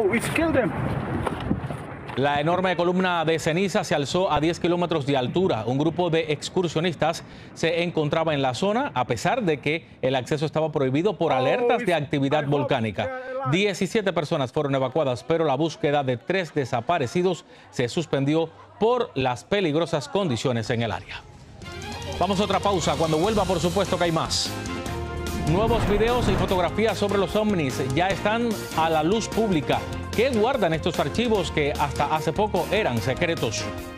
Oh, it's killed them. La enorme columna de ceniza se alzó a 10 kilómetros de altura. Un grupo de excursionistas se encontraba en la zona, a pesar de que el acceso estaba prohibido por alertas de actividad volcánica. 17 personas fueron evacuadas, pero la búsqueda de 3 desaparecidos se suspendió por las peligrosas condiciones en el área. Vamos a otra pausa. Cuando vuelva, por supuesto que hay más. Nuevos videos y fotografías sobre los ovnis ya están a la luz pública. ¿Qué guardan estos archivos que hasta hace poco eran secretos?